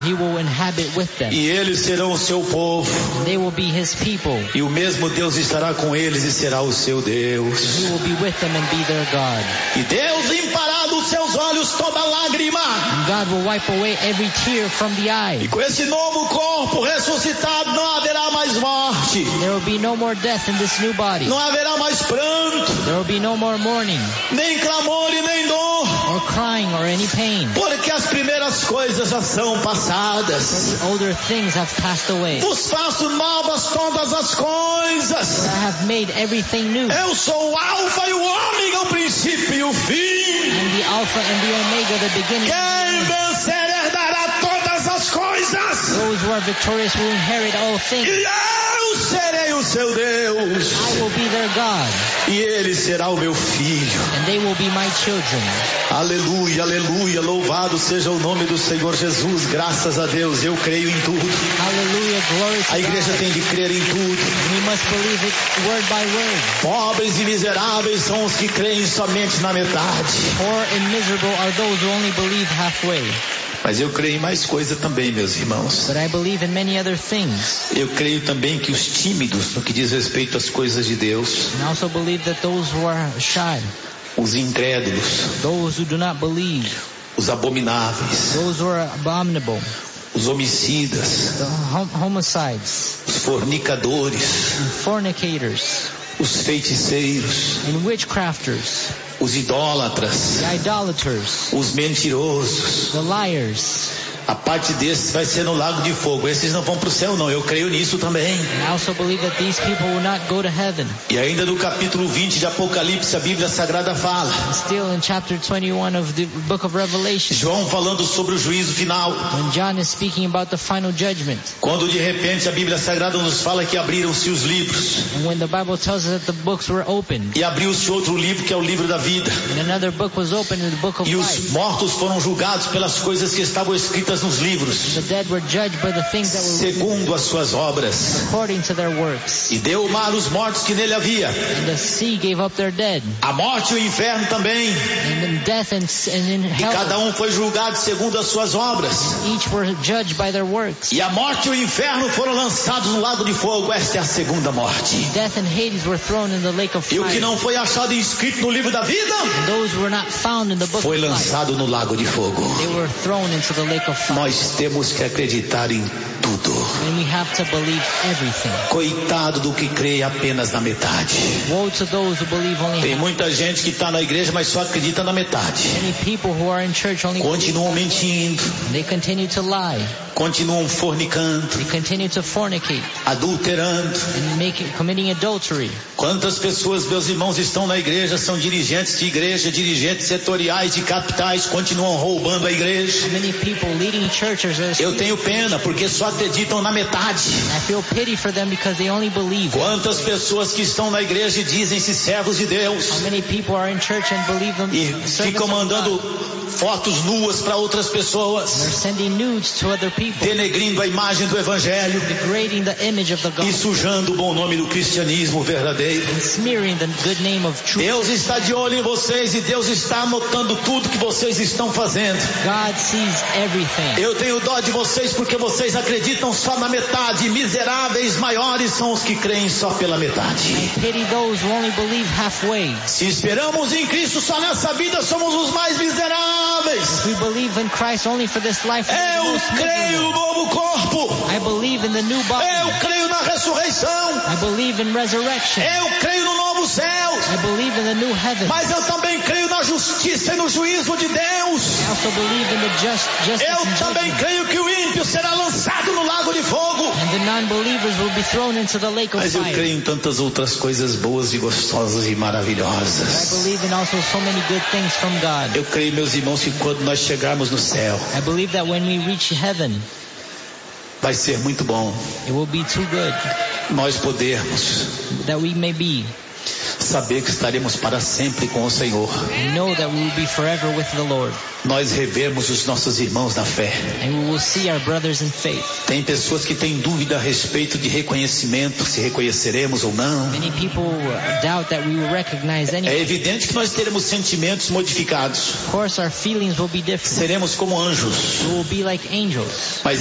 He will inhabit with them. E eles serão o seu povo. And they will be his people. E o mesmo Deus estará com eles e será o seu Deus. He will be with them and be their God. E Deus limpará dos seus olhos toda lágrima. And God will wipe away every tear from the eye. E com esse novo corpo ressuscitado não haverá mais morte. There will be no more death in this new body. Não haverá mais pranto. There will be no more mourning. Nem clamor e nem dor. Or crying or any pain. Porque as primeiras coisas já são passadas. The older things have passed away. Vos faço novas todas as coisas. I have made everything new. Eu sou o Alfa e o Ômega, o princípio e o fim. I'm the Alpha and the Omega, the beginning. Quem vencer herdará todas as coisas. Those who are victorious will inherit all things. E eu serei o seu Deus. I will be their God. E ele será o meu filho. And they will be my children. Aleluia, aleluia, louvado seja o nome do Senhor Jesus, graças a Deus, eu creio em tudo. Hallelujah, glory to A igreja God. tem de crer em tudo. We must believe it word by word. Pobres e miseráveis são os que creem somente na metade. Poor and miserable are those who only believe halfway. Mas eu creio em mais coisa também, meus irmãos. But I believe in many other things. Eu creio também que os tímidos, no que diz respeito às coisas de Deus, And I also believe that those who are shy, os incrédulos, those who do not believe, os abomináveis, those who are abominable, os homicidas, the homicides, os fornicadores, and fornicators, os feiticeiros, and witchcrafters, os idólatras, the idolaters, os mentirosos. the liars. A parte desses vai ser no lago de fogo. Esses não vão para o céu não, eu creio nisso também. And I also believe that these people will not go to heaven. E ainda no capítulo 20 de Apocalipse, a Bíblia Sagrada fala. Still in chapter 21 of the book of Revelation, João falando sobre o juízo final. when John is speaking about the final judgment, Quando de repente a Bíblia Sagrada nos fala que abriram-se os livros. and when the Bible tells us that the books were opened, E abriu-se outro livro que é o livro da vida. and another book was opened in the book of E os life. mortos foram julgados pelas coisas que estavam escritas nos livros, The dead were judged by the things that were written segundo as suas obras. according to their works. E deu o mar os mortos que nele havia. And the sea gave up their dead. A morte e o inferno também. And then death and in E cada hell, foi julgado segundo as suas obras. each were judged by their works. E a morte e o inferno foram lançados no lago de fogo. Esta é a segunda morte. Death and Hades were thrown in the lake of E o que fire. não foi achado inscrito no livro da vida And those who were not found in the book foi of life, lançado no lago de fogo. they were thrown into the lake of fire. Nós temos que acreditar em tudo. And we have to believe everything. Coitado do que crê apenas na metade. Woe to those who believe only Tem half. muita gente que está na igreja, mas só acredita na metade. Many people who are in church only believe. Continuam mentindo, They continue to lie. continuam fornicando, They continue to fornicate adulterando. and committing adultery. Quantas pessoas, meus irmãos, estão na igreja, são dirigentes de igreja, dirigentes setoriais de capitais, continuam roubando a igreja. Many people leading churches are Eu tenho pena, porque só acreditam na metade. I feel pity for them because they only believe. Quantas pessoas que estão na igreja e dizem-se servos de Deus How many people are in church and believe them? e servants ficam of God? mandando fotos nuas para outras pessoas, They're sending nudes to other people, denegrindo a imagem do evangelho degrading the image of the e gospel, sujando o bom nome do cristianismo verdadeiro. and smearing the good name of truth. Deus está de olho em vocês e Deus está anotando tudo que vocês estão fazendo. God sees everything. Eu tenho dó de vocês porque vocês acreditam só na metade. Miseráveis maiores são os que creem só pela metade. Pity those who only believe halfway. Se esperamos em Cristo só nessa vida, somos os mais miseráveis. We believe in Christ only for this life. we're the Eu most creio no miserable. novo corpo. I believe in the new body. Eu creio na ressurreição. I believe in resurrection. Eu creio no novo céu. I believe in the new heaven. Mas eu também creio na justiça e no juízo de Deus. I also believe in the justice Eu and também judgment. creio que o ímpio será lançado no lago de fogo. And the non-believers will be thrown into the lake of Mas eu fire. creio em tantas outras coisas boas e gostosas e I maravilhosas. believe in also so many good things from God. Eu creio, meus irmãos, que quando nós chegarmos no céu, I believe that when we reach heaven, vai ser muito bom it will be too good nós podermos that we may be saber que estaremos para sempre com o Senhor. Know that we will be forever with the Lord. Nós revemos os nossos irmãos na fé. And we will see our brothers in faith. Tem pessoas que têm dúvida a respeito de reconhecimento, se reconheceremos ou não. Many people doubt that we will recognize anyone. É evidente que nós teremos sentimentos modificados. Of course, our feelings will be different. Seremos como anjos. We will be like angels. Mas